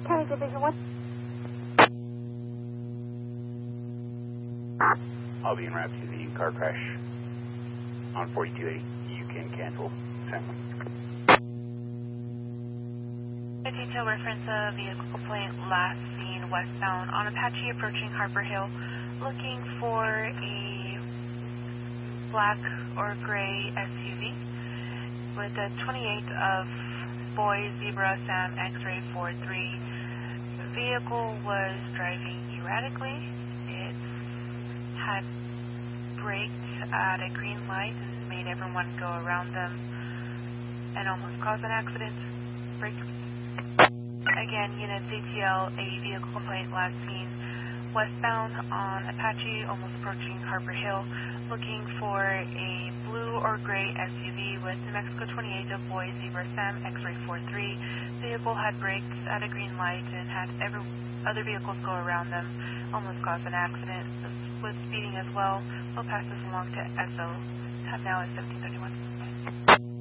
County Division 1. I'll be en route to the car crash on 4280. You can cancel. A detail reference of vehicle complaint last seen westbound on Apache approaching Harper Hill, looking for a black or gray SUV with a 28 of Boy Zebra Sam X-Ray 43. The vehicle was driving erratically. It had braked at a green light and made everyone go around them and almost caused an accident. Brake. Again, unit CTL, a vehicle complaint last seen westbound on Apache, almost approaching Harper Hill, looking for a blue or gray SUV with New Mexico 28 of Boy Zebra Sam X-Ray 43. Vehicle had braked at a green light and had other vehicles go around them, almost caused an accident. This was speeding as well. We'll pass this along to ESO. Time now is 1731.